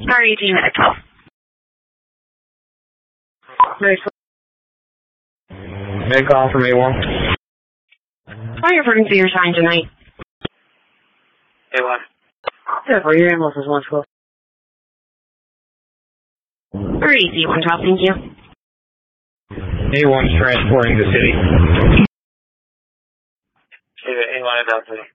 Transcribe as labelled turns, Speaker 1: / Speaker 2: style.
Speaker 1: Sorry, team at 12.
Speaker 2: Make call from A1.
Speaker 1: Fire emergency you're trying tonight.
Speaker 2: A1.
Speaker 3: Yeah, for your ambulance is 112.
Speaker 1: Easy, 112, thank you.
Speaker 2: A1's transporting the city. A1 is out city.